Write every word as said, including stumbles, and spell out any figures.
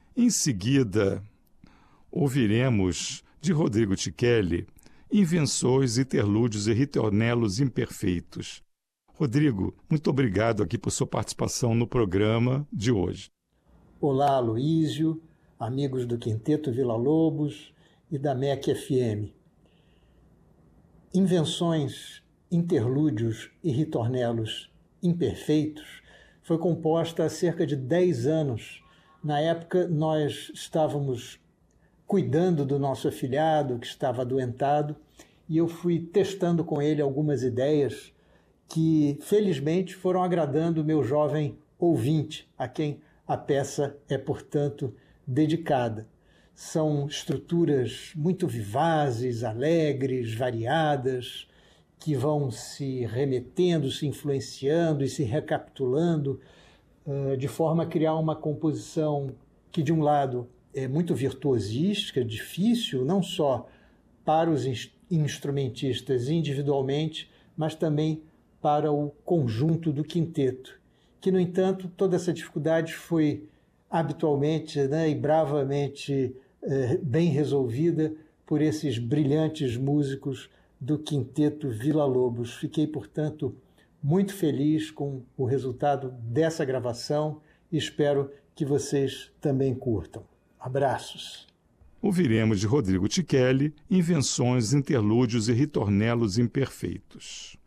Em seguida, ouviremos de Rodrigo Tichelli, Invenções, Interlúdios e Ritornelos Imperfeitos. Rodrigo, muito obrigado aqui por sua participação no programa de hoje. Olá, Aloísio, amigos do Quinteto Villa-Lobos e da M E C F M. Invenções, Interlúdios e Ritornelos Imperfeitos foi composta há cerca de dez anos. Na época, nós estávamos cuidando do nosso afilhado, que estava adoentado, e eu fui testando com ele algumas ideias que, felizmente, foram agradando o meu jovem ouvinte, a quem a peça é, portanto, dedicada. São estruturas muito vivazes, alegres, variadas, que vão se remetendo, se influenciando e se recapitulando, uh, de forma a criar uma composição que, de um lado, é muito virtuosística, difícil, não só para os instrumentistas individualmente, mas também para o conjunto do quinteto, que, no entanto, toda essa dificuldade foi habitualmente, né, e bravamente eh, bem resolvida por esses brilhantes músicos do Quinteto Villa-Lobos. Fiquei, portanto, muito feliz com o resultado dessa gravação e espero que vocês também curtam. Abraços. Ouviremos de Rodrigo Tichelli, Invenções, Interlúdios e Ritornelos Imperfeitos.